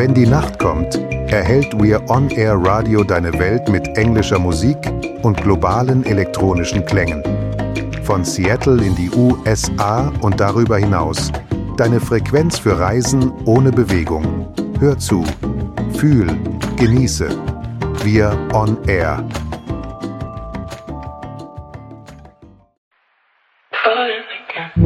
Wenn die Nacht kommt, erhält We're On Air Radio deine Welt mit englischer Musik und globalen elektronischen Klängen. Von Seattle in die USA und darüber hinaus. Deine Frequenz für Reisen ohne Bewegung. Hör zu, fühl, genieße. We're On Air.